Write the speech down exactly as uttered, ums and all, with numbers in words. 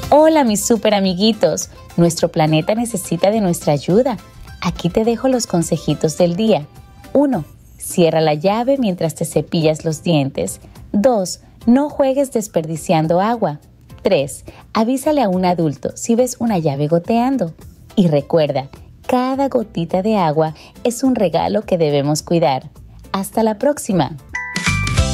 Hola mis super amiguitos, nuestro planeta necesita de nuestra ayuda. Aquí te dejo los consejitos del día. uno. Cierra la llave mientras te cepillas los dientes. dos. No juegues desperdiciando agua. tres. Avísale a un adulto si ves una llave goteando. Y recuerda, cada gotita de agua es un regalo que debemos cuidar. ¡Hasta la próxima!